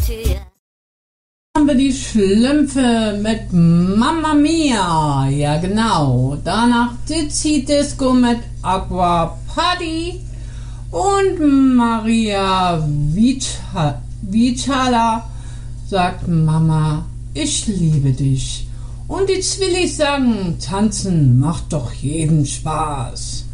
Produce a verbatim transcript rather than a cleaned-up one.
Haben wir die Schlümpfe mit Mamma Mia. Ja, genau. Danach Dizzy Disco mit Aqua Party. Und Maria Vita, Vitala sagt Mama, ich liebe dich. Und die Zwillis sagen, tanzen macht doch jeden Spaß.